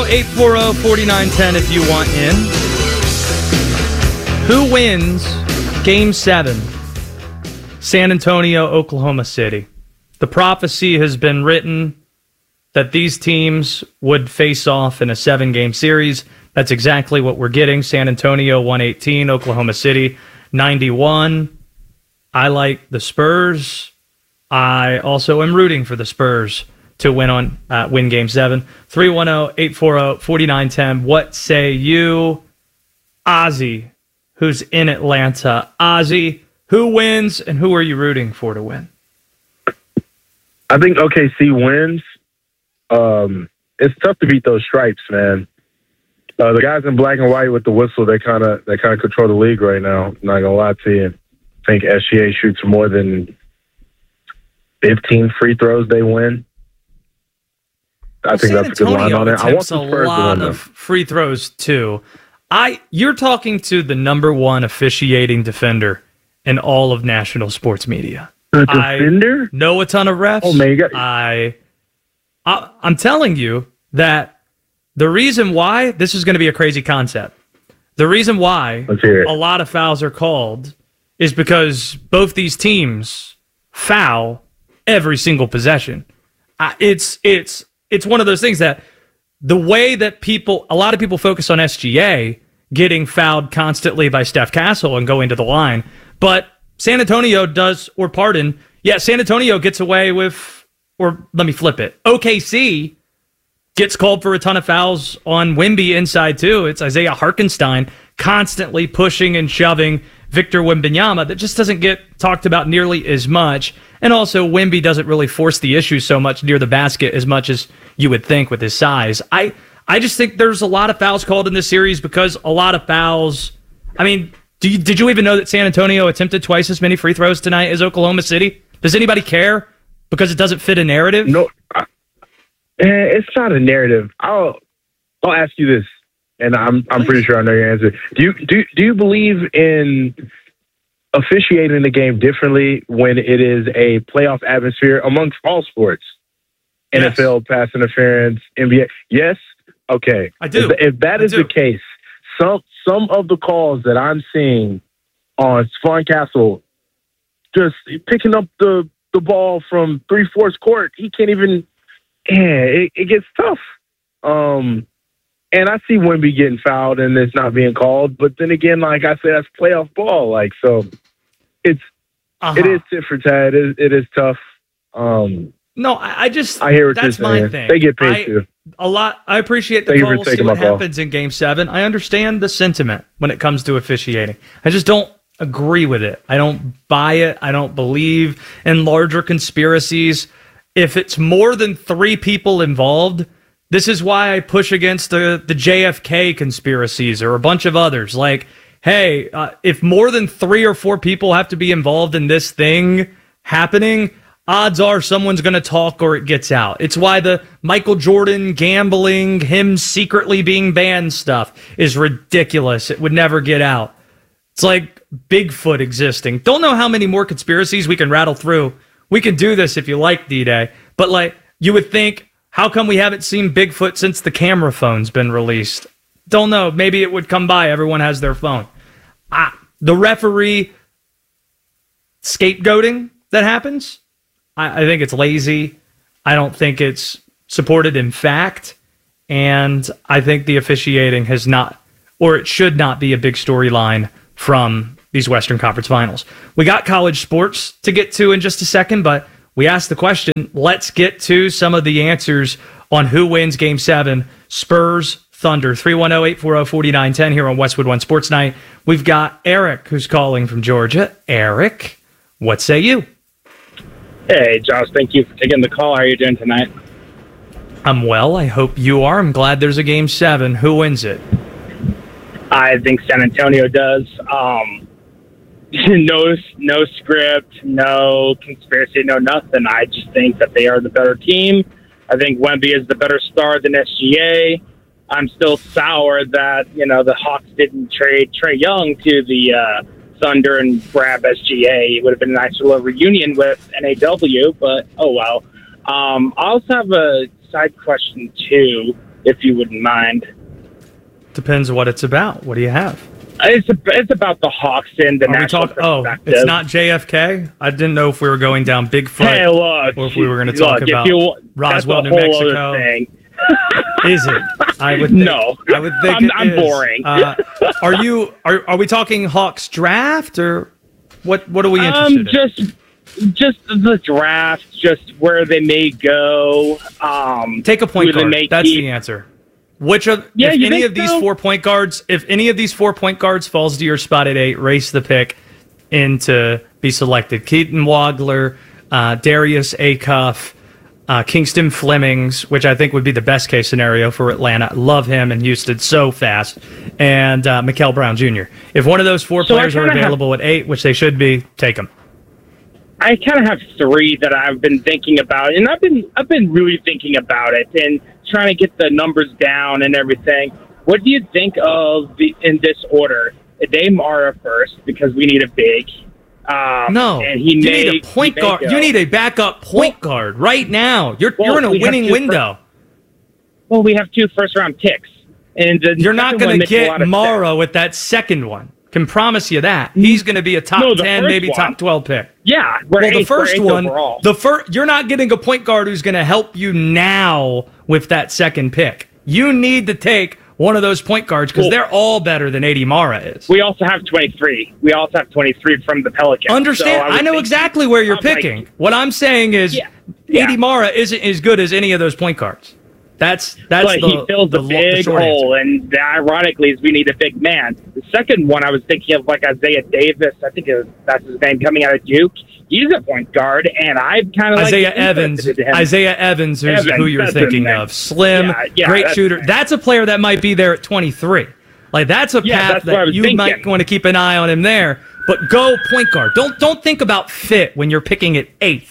310-840-4910 if you want in. Who wins Game 7? San Antonio, Oklahoma City. The prophecy has been written that these teams would face off in a 7-game series. That's exactly what we're getting. San Antonio 118, Oklahoma City 91. I like the Spurs. I also am rooting for the Spurs to win Game 7. 310-840-4910. What say you? Ozzy, who's in Atlanta. Ozzy, who wins and who are you rooting for to win? I think OKC wins. It's tough to beat those stripes, man. The guys in black and white with the whistle, they kind of control the league right now. I'm not gonna lie to you. I think SGA shoots more than 15 free throws, they win. I think that's a good line on it. I want the Spurs to win. A lot of free throws too. You're talking to the number one officiating defender in all of national sports media. The defender? I know a ton of refs. Oh man, I'm telling you that the reason why this is going to be a crazy concept. The reason why a lot of fouls are called is because both these teams foul every single possession. It's one of those things that the way that a lot of people focus on SGA getting fouled constantly by Steph Castle and going to the line, but San Antonio San Antonio gets away with, or let me flip it. OKC gets called for a ton of fouls on Wemby inside too. It's Isaiah Hartenstein constantly pushing and shoving Victor Wembanyama. That just doesn't get talked about nearly as much. And also, Wemby doesn't really force the issue so much near the basket as much as you would think with his size. I just think there's a lot of fouls called in this series because a lot of fouls. I mean, did you even know that San Antonio attempted twice as many free throws tonight as Oklahoma City? Does anybody care because it doesn't fit a narrative? No, it's not a narrative. I'll ask you this, and I'm pretty sure I know your answer. Do you believe in officiating the game differently when it is a playoff atmosphere amongst all sports? Yes. NFL, pass interference, NBA. Yes? Okay. I do. If that is the case, some of the calls that I'm seeing on Spawn Castle, just picking up the ball from 3/4 court, he can't even. Yeah, it gets tough. And I see Wemby getting fouled and it's not being called, but then again, like I said, that's playoff ball. Like, so it is tit for tat. It is tough. No, I hear what that's my thing. They get paid too. I appreciate the call. See what happens in Game 7. I understand the sentiment when it comes to officiating. I just don't agree with it. I don't buy it. I don't believe in larger conspiracies. If it's more than 3 people involved, this is why I push against the JFK conspiracies or a bunch of others. Like, hey, if more than 3 or 4 people have to be involved in this thing happening, odds are someone's going to talk or it gets out. It's why the Michael Jordan gambling, him secretly being banned stuff is ridiculous. It would never get out. It's like Bigfoot existing. Don't know how many more conspiracies we can rattle through. We can do this if you like, D-Day. But like, you would think, how come we haven't seen Bigfoot since the camera phone's been released? Don't know. Maybe it would come by. Everyone has their phone. The referee scapegoating that happens, I think it's lazy. I don't think it's supported in fact. And I think the officiating has not, or it should not be a big storyline from these Western Conference Finals. We got college sports to get to in just a second, but we asked the question. Let's get to some of the answers on who wins Game 7. Spurs, Thunder. 310-840-4910 here on Westwood One Sports Night. We've got Eric who's calling from Georgia. Eric, what say you? Hey, Josh, thank you for taking the call. How are you doing tonight? I'm well. I hope you are. I'm glad there's a Game 7. Who wins it? I think San Antonio does. No script, no conspiracy, no nothing. I just think that they are the better team. I think Wemby is the better star than SGA. I'm still sour that, the Hawks didn't trade Trae Young to the Thunder and grab SGA. It would have been a nice little reunion with NAW, but oh well. I also have a side question too. if you wouldn't mind. Depends what it's about. What do you have? It's about the Hawks and the national perspective. It's not JFK? I didn't know if we were going down Bigfoot, hey, look, or if we were going to talk about Roswell, New Mexico. Is it? I would think, no. I would think I'm boring. Are we talking Hawks draft, or what are we interested in? Just the draft, just where they may go. Take a point guard. That's the answer. If any of these 4 point guards, falls to your spot at 8, race the pick in to be selected. Keaton Wagler, Darius Acuff, Kingston Flemings, which I think would be the best case scenario for Atlanta. Love him in Houston so fast. And Mikal Brown Jr. If one of those 4 players are available at 8, which they should be, take them. I kind of have 3 that I've been thinking about, and I've been really thinking about it and trying to get the numbers down and everything. What do you think of in this order? Dame Mara first, because we need a big. No, and you need a point guard. You need a backup point guard right now. You're in a winning window. We have 2 first-round picks, and you're not going to get Mara with that second one. Can promise you that he's going to be a top 10, maybe top 12 pick. Yeah, the first one, you're not getting a point guard who's going to help you now with that second pick. You need to take one of those point guards because they're all better than AD Mara is. We also have 23. We also have 23 from the Pelicans. Understand? So I know exactly where you're picking. What I'm saying is, AD Mara isn't as good as any of those point guards. That's but he fills a big hole, and ironically, is we need a big man. The second one I was thinking of, like Isaiah Davis. I think that's his name, coming out of Duke. He's a point guard, and I've kind of Isaiah Evans. Isaiah Evans, who you're thinking of, slim, great shooter. That's a player that might be there at 23. Like that's a path that you might want to keep an eye on him there. But go point guard. Don't think about fit when you're picking at 8th.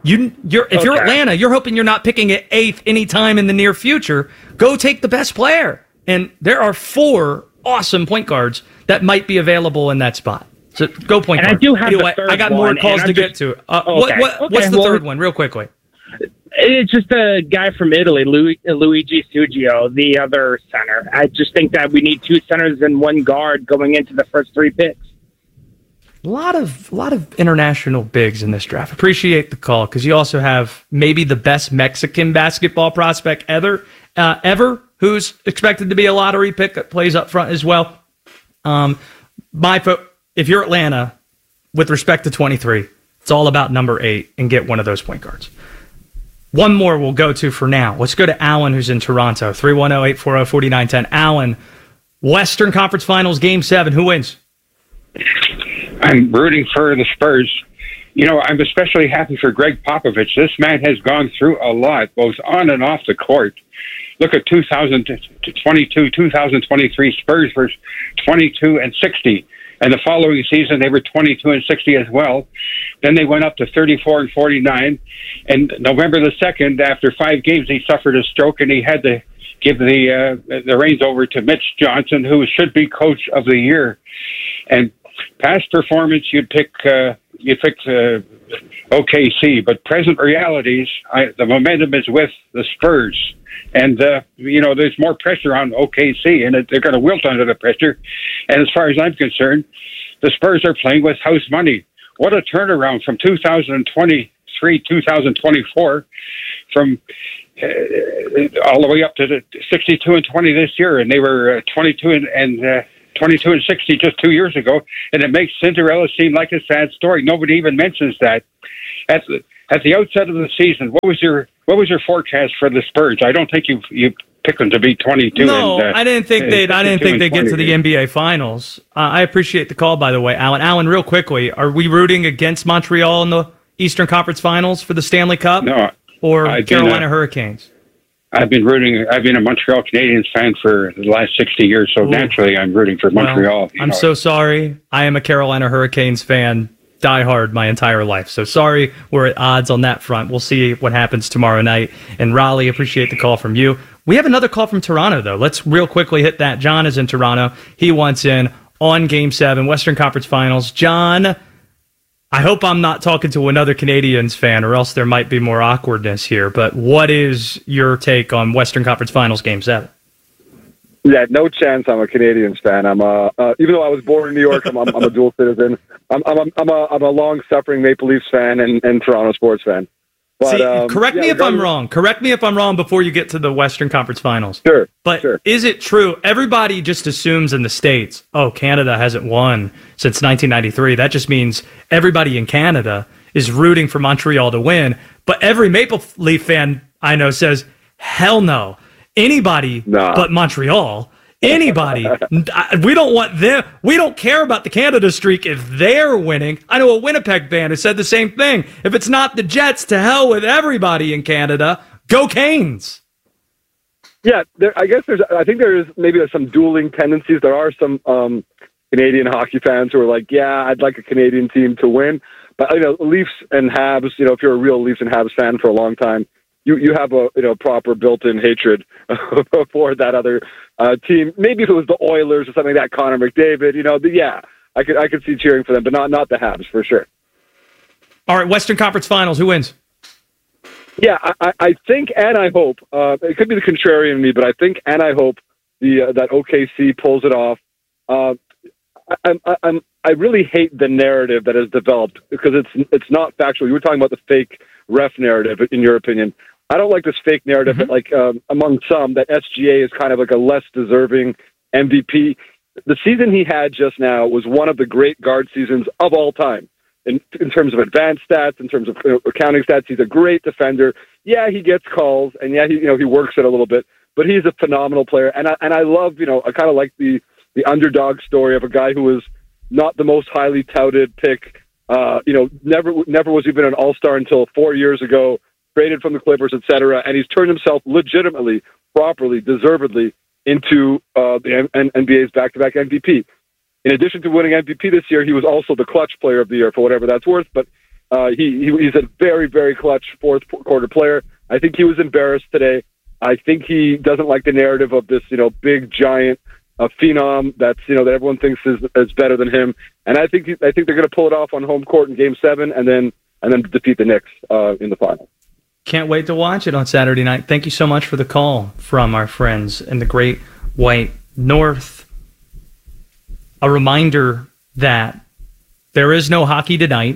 If you're Atlanta, you're hoping you're not picking at 8th anytime in the near future. Go take the best player. And there are 4 awesome point guards that might be available in that spot. So go point guard. I do have the third I got more calls to get to. What's the third one, real quickly? It's just a guy from Italy, Luigi Suggio, the other center. I just think that we need 2 centers and 1 guard going into the first 3 picks. A lot of international bigs in this draft. Appreciate the call because you also have maybe the best Mexican basketball prospect ever, who's expected to be a lottery pick that plays up front as well. If you're Atlanta, with respect to 23, it's all about number 8 and get one of those point guards. One more we'll go to for now. Let's go to Alan, who's in Toronto. 310-840-4910. Alan, Western Conference Finals, Game 7. Who wins? I'm rooting for the Spurs. You know, I'm especially happy for Greg Popovich. This man has gone through a lot, both on and off the court. Look at 2022, 2023 Spurs were 22-60. And the following season, they were 22-60 as well. Then they went up to 34-49. And November the 2nd, after 5 games, he suffered a stroke and he had to give the reins over to Mitch Johnson, who should be Coach of the Year. And past performance, you'd pick OKC, but present realities, the momentum is with the Spurs. And, there's more pressure on OKC, and they're going to wilt under the pressure. And as far as I'm concerned, the Spurs are playing with house money. What a turnaround from 2023, 2024, from all the way up to the 62-20 this year. And they were 22-60 just 2 years ago, and it makes Cinderella seem like a sad story. Nobody even mentions that. At the outset of the season, what was your forecast for the Spurs? I don't think you picked them to be 22. No, I didn't think they'd get to the NBA Finals. I appreciate the call, by the way, Alan. Alan, real quickly, are we rooting against Montreal in the Eastern Conference Finals for the Stanley Cup? No, or Carolina Hurricanes? I've been a Montreal Canadiens fan for the last 60 years, so naturally I'm rooting for Montreal. Well, I'm so sorry. I am a Carolina Hurricanes fan, diehard my entire life. So sorry we're at odds on that front. We'll see what happens tomorrow night. And Raleigh, appreciate the call from you. We have another call from Toronto, though. Let's real quickly hit that. John is in Toronto. He wants in on Game 7, Western Conference Finals. John, I hope I'm not talking to another Canadiens fan, or else there might be more awkwardness here. But what is your take on Western Conference Finals Game 7? Yeah, no chance. I'm a Canadiens fan. I'm even though I was born in New York, I'm a dual citizen. I'm a long-suffering Maple Leafs fan and Toronto sports fan. But, correct me if I'm wrong. Correct me if I'm wrong before you get to the Western Conference Finals. Sure. But is it true? Everybody just assumes in the States, oh, Canada hasn't won since 1993. That just means everybody in Canada is rooting for Montreal to win. But every Maple Leaf fan I know says, hell no. Anybody but Montreal. Anybody. We don't want them. We don't care about the Canada streak if they're winning. I know a Winnipeg fan who said the same thing. If it's not the Jets, to hell with everybody in Canada. Go Canes. Yeah, I think there's some dueling tendencies. There are some Canadian hockey fans who are like, yeah, I'd like a Canadian team to win. But, Leafs and Habs, if you're a real Leafs and Habs fan for a long time, you have a proper built-in hatred for that other team. Maybe if it was the Oilers or something like that, Connor McDavid, I could see cheering for them, but not the Habs for sure. All right, Western Conference Finals, who wins? Yeah, I think and I hope it could be the contrarian in me, but I think and I hope that OKC pulls it off. I really hate the narrative that has developed because it's not factual. You were talking about the fake ref narrative, in your opinion. I don't like this fake narrative that, among some, that SGA is kind of like a less deserving MVP. The season he had just now was one of the great guard seasons of all time. In terms of advanced stats, in terms of accounting stats, he's a great defender. Yeah, he gets calls, and yeah, he works it a little bit, but he's a phenomenal player. And I love, I kind of like the underdog story of a guy who was not the most highly touted pick. Never was even an all-star until 4 years ago, traded from the Clippers, etc. And he's turned himself legitimately, properly, deservedly into the NBA's back-to-back MVP. In addition to winning MVP this year, he was also the clutch player of the year for whatever that's worth. But he's a very, very clutch fourth quarter player. I think he was embarrassed today. I think he doesn't like the narrative of this, big giant phenom that's that everyone thinks is better than him. And I think they're going to pull it off on home court in Game 7, and then defeat the Knicks in the final. Can't wait to watch it on Saturday night. Thank you so much for the call from our friends in the Great White North. A reminder that there is no hockey tonight.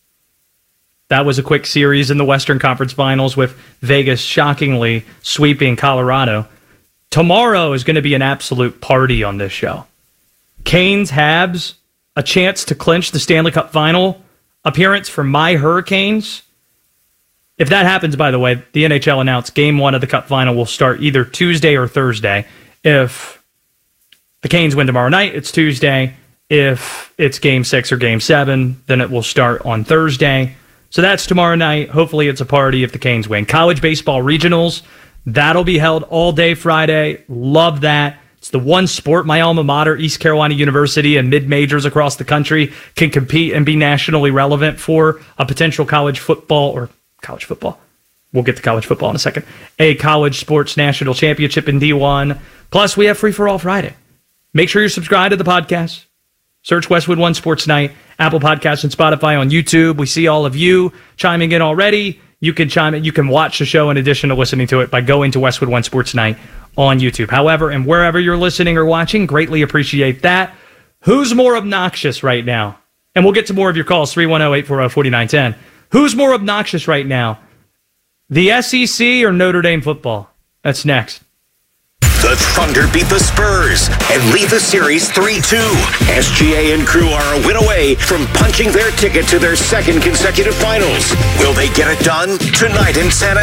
That was a quick series in the Western Conference Finals with Vegas shockingly sweeping Colorado. Tomorrow is going to be an absolute party on this show. Canes, Habs, a chance to clinch the Stanley Cup Final appearance for my Hurricanes. If that happens, by the way, the NHL announced Game 1 of the Cup Final will start either Tuesday or Thursday. If the Canes win tomorrow night, it's Tuesday. If it's Game 6 or Game 7, then it will start on Thursday. So that's tomorrow night. Hopefully it's a party if the Canes win. College baseball regionals, that'll be held all day Friday. Love that. It's the one sport my alma mater, East Carolina University, and mid-majors across the country can compete and be nationally relevant for a potential college football. We'll get to college football in a second. A college sports national championship in D1. Plus, we have Free for All Friday. Make sure you're subscribed to the podcast. Search Westwood One Sports Night, Apple Podcasts, and Spotify on YouTube. We see all of you chiming in already. You can chime in. You can watch the show in addition to listening to it by going to Westwood One Sports Night on YouTube. However, and wherever you're listening or watching, greatly appreciate that. Who's more obnoxious right now? And we'll get to more of your calls, 310-840-4910. Who's more obnoxious right now? The SEC or Notre Dame football? That's next. The Thunder beat the Spurs and lead the series 3-2. SGA and crew are a win away from punching their ticket to their second consecutive finals. Will they get it done? Tonight in San